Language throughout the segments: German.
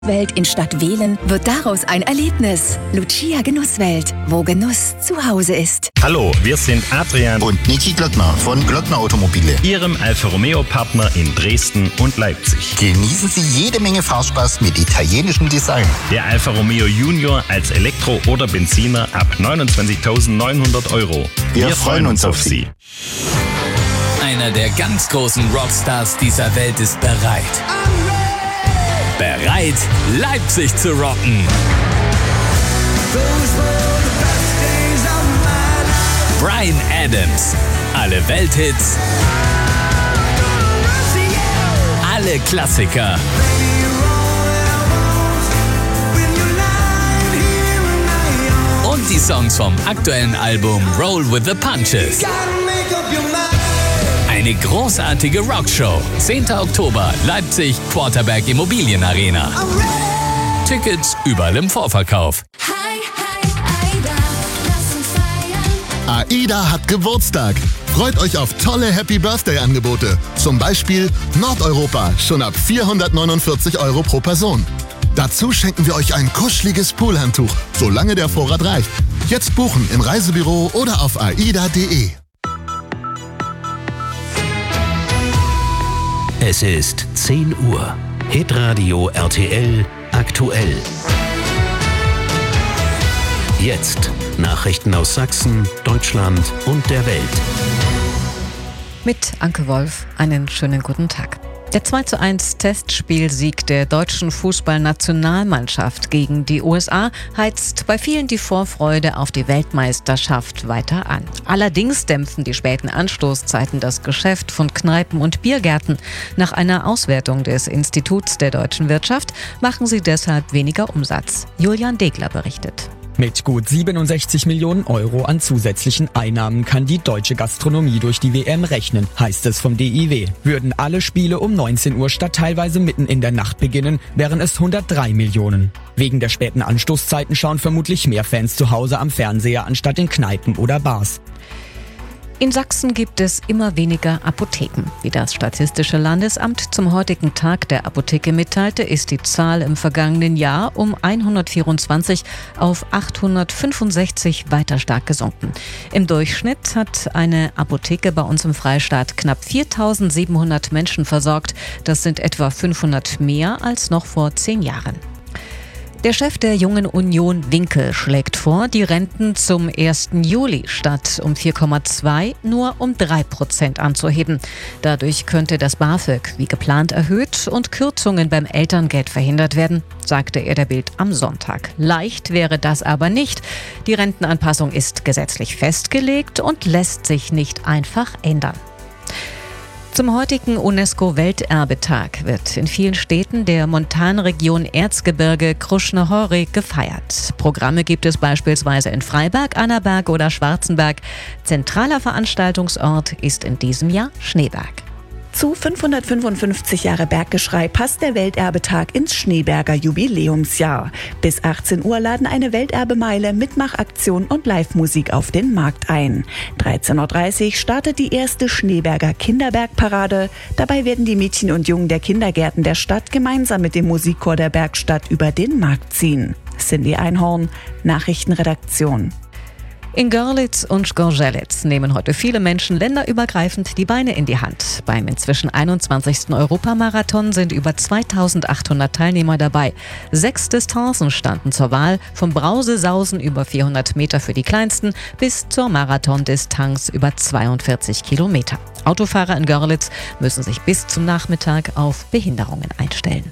Welt in Stadt Wählen wird daraus ein Erlebnis. Lucia Genusswelt, wo Genuss zu Hause ist. Hallo, wir sind Adrian und Niki Glöckner von Glöckner Automobile, Ihrem Alfa Romeo Partner in Dresden und Leipzig. Genießen Sie jede Menge Fahrspaß mit italienischem Design. Der Alfa Romeo Junior als Elektro- oder Benziner ab 29.900 €. Wir freuen uns auf Sie. Einer der ganz großen Rockstars dieser Welt ist bereit. Bereit, Leipzig zu rocken. Bryan Adams. Alle Welthits. Alle Klassiker. Und die Songs vom aktuellen Album Roll with the Punches. Eine großartige Rockshow. 10. Oktober, Leipzig, Quarterberg Immobilienarena. Tickets überall im Vorverkauf. AIDA hat Geburtstag. Freut euch auf tolle Happy-Birthday-Angebote. Zum Beispiel Nordeuropa, schon ab 449 € pro Person. Dazu schenken wir euch ein kuscheliges Poolhandtuch, solange der Vorrat reicht. Jetzt buchen im Reisebüro oder auf aida.de. Es ist 10 Uhr. Hitradio RTL aktuell. Jetzt Nachrichten aus Sachsen, Deutschland und der Welt. Mit Anke Wolf, einen schönen guten Tag. Der 2:1 Testspielsieg der deutschen Fußballnationalmannschaft gegen die USA heizt bei vielen die Vorfreude auf die Weltmeisterschaft weiter an. Allerdings dämpfen die späten Anstoßzeiten das Geschäft von Kneipen und Biergärten. Nach einer Auswertung des Instituts der deutschen Wirtschaft machen sie deshalb weniger Umsatz. Julian Degler berichtet. Mit gut 67 Millionen € an zusätzlichen Einnahmen kann die deutsche Gastronomie durch die WM rechnen, heißt es vom DIW. Würden alle Spiele um 19 Uhr statt teilweise mitten in der Nacht beginnen, wären es 103 Millionen. Wegen der späten Anstoßzeiten schauen vermutlich mehr Fans zu Hause am Fernseher anstatt in Kneipen oder Bars. In Sachsen gibt es immer weniger Apotheken. Wie das Statistische Landesamt zum heutigen Tag der Apotheke mitteilte, ist die Zahl im vergangenen Jahr um 124 auf 865 weiter stark gesunken. Im Durchschnitt hat eine Apotheke bei uns im Freistaat knapp 4.700 Menschen versorgt. Das sind etwa 500 mehr als noch vor 10 Jahren. Der Chef der Jungen Union Winkel schlägt vor, die Renten zum 1. Juli statt um 4,2 nur um 3% anzuheben. Dadurch könnte das BAföG wie geplant erhöht und Kürzungen beim Elterngeld verhindert werden, sagte er der Bild am Sonntag. Leicht wäre das aber nicht. Die Rentenanpassung ist gesetzlich festgelegt und lässt sich nicht einfach ändern. Zum heutigen UNESCO-Welterbetag wird in vielen Städten der Montanregion Erzgebirge Krušné hory gefeiert. Programme gibt es beispielsweise in Freiberg, Annaberg oder Schwarzenberg. Zentraler Veranstaltungsort ist in diesem Jahr Schneeberg. Zu 555 Jahre Berggeschrei passt der Welterbetag ins Schneeberger Jubiläumsjahr. Bis 18 Uhr laden eine Welterbemeile, Mitmachaktion und Live-Musik auf den Markt ein. 13:30 Uhr startet die erste Schneeberger Kinderbergparade. Dabei werden die Mädchen und Jungen der Kindergärten der Stadt gemeinsam mit dem Musikchor der Bergstadt über den Markt ziehen. Cindy Einhorn, Nachrichtenredaktion. In Görlitz und Gorzelitz nehmen heute viele Menschen länderübergreifend die Beine in die Hand. Beim inzwischen 21. Europamarathon sind über 2800 Teilnehmer dabei. 6 Distanzen standen zur Wahl, vom Brausesausen über 400 Meter für die Kleinsten bis zur Marathondistanz über 42 Kilometer. Autofahrer in Görlitz müssen sich bis zum Nachmittag auf Behinderungen einstellen.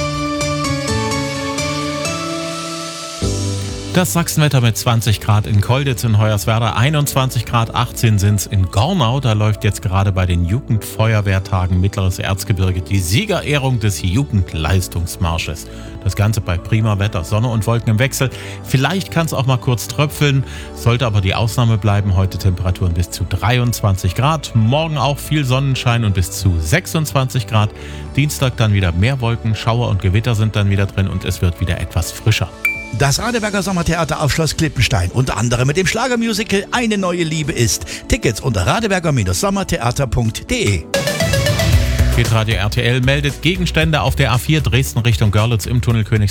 Das Sachsenwetter mit 20 Grad in Kolditz in Hoyerswerda, 21 Grad, 18 sind's in Gornau. Da läuft jetzt gerade bei den Jugendfeuerwehrtagen Mittleres Erzgebirge die Siegerehrung des Jugendleistungsmarsches. Das Ganze bei prima Wetter, Sonne und Wolken im Wechsel. Vielleicht kann es auch mal kurz tröpfeln, sollte aber die Ausnahme bleiben. Heute Temperaturen bis zu 23 Grad, morgen auch viel Sonnenschein und bis zu 26 Grad. Dienstag dann wieder mehr Wolken, Schauer und Gewitter sind dann wieder drin und es wird wieder etwas frischer. Das Radeberger Sommertheater auf Schloss Klippenstein, unter anderem mit dem Schlagermusical Eine neue Liebe ist. Tickets unter radeberger-sommertheater.de. Hitradio RTL meldet Gegenstände auf der A4 Dresden Richtung Görlitz im Tunnel